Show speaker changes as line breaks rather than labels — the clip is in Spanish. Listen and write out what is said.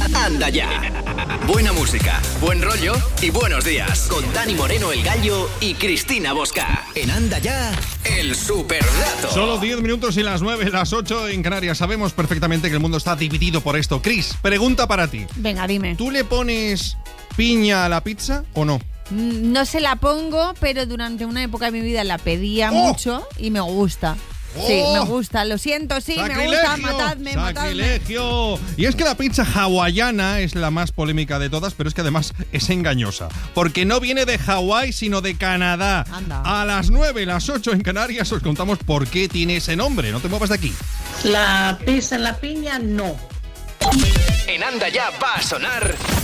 Anda ya. Buena música, buen rollo y buenos días. Con Dani Moreno, el Gallo, y Cristina Bosca. En Anda ya, el superdato.
Solo 10 minutos y las 9, las 8 en Canarias. Sabemos perfectamente que el mundo está dividido por esto. Cris, pregunta para ti.
Venga, dime.
¿Tú le pones piña a la pizza o no?
No se la pongo, pero durante una época de mi vida la pedía mucho y me gusta. Sí, me gusta, lo siento, sí, me gusta, matadme.
¡Sacrilegio! Y es que la pizza hawaiana es la más polémica de todas, pero es que además es engañosa, porque no viene de Hawái, sino de Canadá.
Anda.
A las 9, las 8 en Canarias os contamos por qué tiene ese nombre. No te muevas de aquí.
La pizza en la piña, no.
En Anda ya va a sonar